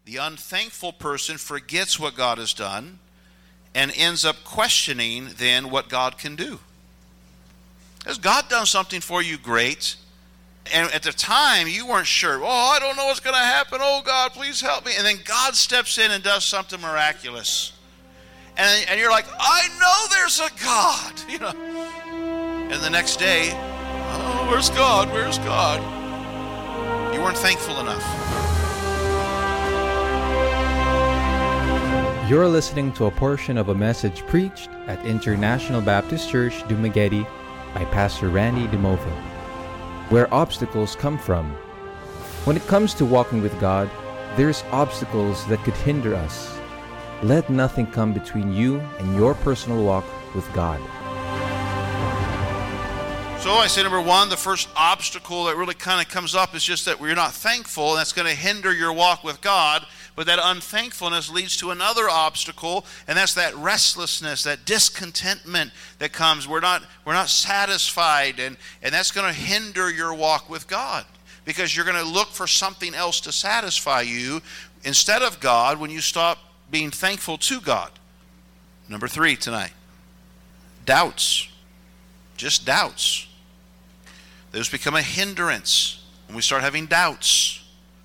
The unthankful person forgets what God has done and ends up questioning then what God can do. Has God done something for you great? And at the time, you weren't sure. Oh, I don't know what's going to happen. Oh, God, please help me. And then God steps in and does something miraculous. And you're like, I know there's a God. And the next day, oh, where's God? Where's God? You weren't thankful enough. You're listening to a portion of a message preached at International Baptist Church, Dumaguete by Pastor Randy DeMova. Where obstacles come from. When it comes to walking with God, there's obstacles that could hinder us. Let nothing come between you and your personal walk with God. So I say number one, the first obstacle that really kind of comes up is just that we're not thankful, and that's going to hinder your walk with God. But that unthankfulness leads to another obstacle, and that's that restlessness, that discontentment that comes. We're not satisfied, and that's going to hinder your walk with God, because you're going to look for something else to satisfy you instead of God when you stop being thankful to God. Number three tonight, doubts. Just doubts. Those become a hindrance when we start having doubts.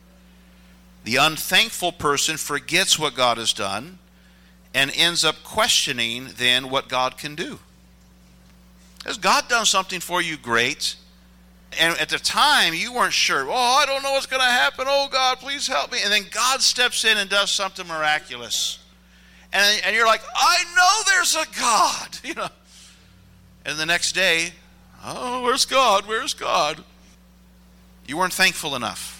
The unthankful person forgets what God has done and ends up questioning then what God can do. Has God done something for you great? And at the time, you weren't sure. Oh, I don't know what's going to happen. Oh, God, please help me. And then God steps in and does something miraculous. And you're like, I know there's a God. And the next day, oh, where's God? Where's God? You weren't thankful enough.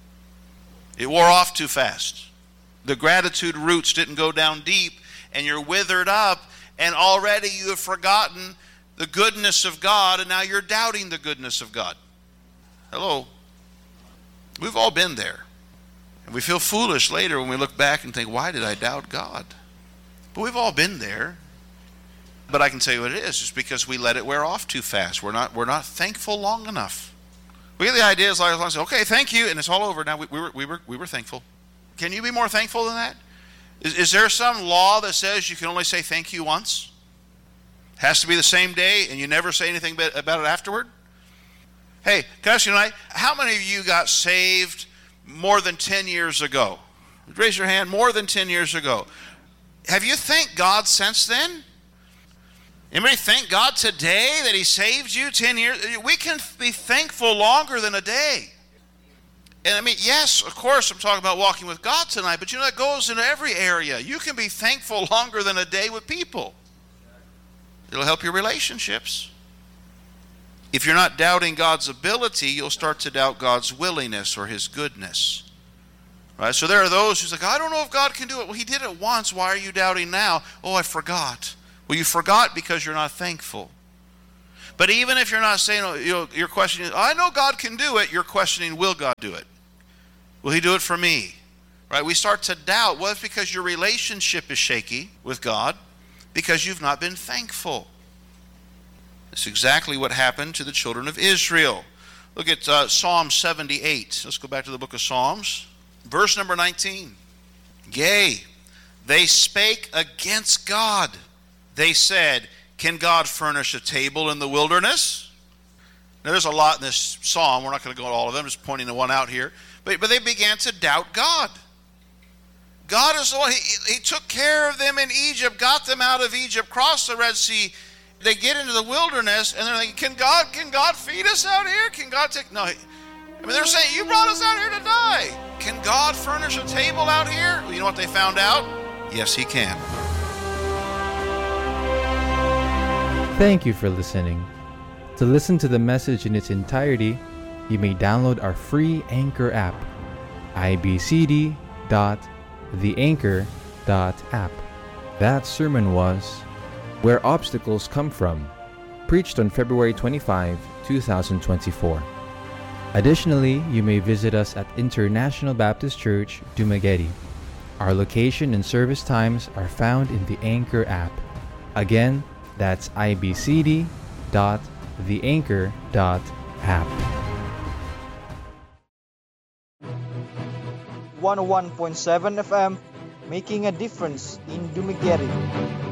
It wore off too fast. The gratitude roots didn't go down deep, and you're withered up, and already you have forgotten the goodness of God, and now you're doubting the goodness of God. Hello. We've all been there. And we feel foolish later when we look back and think, why did I doubt God? But we've all been there. But I can tell you what it is. It's because we let it wear off too fast. We're not thankful long enough. We get the idea is like, okay, thank you, and it's all over. Now we were thankful. Can you be more thankful than that? Is there some law that says you can only say thank you once? Has to be the same day, and you never say anything about it afterward? Hey, can I ask you tonight, how many of you got saved more than 10 years ago? Raise your hand. More than 10 years ago. Have you thanked God since then? Anybody thank God today that He saved you 10 years? We can be thankful longer than a day. And I mean, yes, of course, I'm talking about walking with God tonight, but that goes in every area. You can be thankful longer than a day with people. It'll help your relationships. If you're not doubting God's ability, you'll start to doubt God's willingness or His goodness. Right? So there are those who's like, I don't know if God can do it. Well, He did it once. Why are you doubting now? Oh, I forgot. Well, you forgot because you're not thankful. But even if you're not saying, your question is, I know God can do it, you're questioning, will God do it? Will He do it for me? Right? We start to doubt. Well, it's because your relationship is shaky with God because you've not been thankful. That's exactly what happened to the children of Israel. Look at Psalm 78. Let's go back to the book of Psalms. Verse number 19. Yea, they spake against God. They said, can God furnish a table in the wilderness? Now, there's a lot in this psalm. We're not going to go to all of them. I'm just pointing to one out here. But they began to doubt God. God is the one. He took care of them in Egypt, got them out of Egypt, crossed the Red Sea. They get into the wilderness, and they're thinking, can God feed us out here? Can God take... No. I mean, they're saying, you brought us out here to die. Can God furnish a table out here? Well, you know what they found out? Yes, He can. Thank you for listening. To listen to the message in its entirety, you may download our free Anchor app, ibcd.theanchor.app. That sermon was Where Obstacles Come From, preached on February 25, 2024. Additionally, you may visit us at International Baptist Church, Dumaguete. Our location and service times are found in the Anchor app. Again, that's ibcd.theanchor.app. 101.7 FM, making a difference in Dumaguete.